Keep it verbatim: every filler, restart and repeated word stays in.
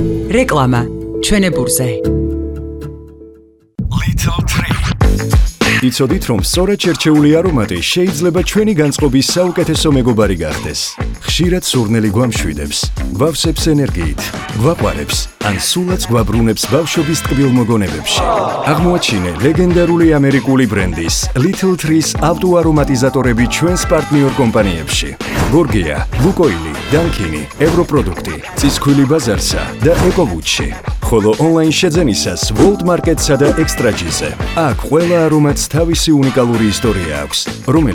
რეკლამა ჩვენებურზე. იცოდით, რომ სწორად შერჩეული არომატი შეიძლება ჩვენი განწყობის საუკეთესო მეგობარი გახდეს. ხშირად სურნელი გვამშვიდებს, გვავსებს ენერგიით, გვაყვარებს, ან სულაც გვაბრუნებს ბავშვობის ტკბილ მოგონებებში. აღმოაჩინე ლეგენდარული ამერიკული ბრენდის Little Trees ავტოარომატიზატორები ჩვენს პარტნიორ კომპანიებში. გორგია, ლუკოილი, დანკინი, ევროპროდუქტი, ცისქვილი ბაზარსა და ეკოვუჩი. ხოლო ონლაინ შეძენისას World Market-სა და Extra-G-ზე. აქ ყველა არომატს თავისი უნიკალური ისტორია აქვს, რომელიც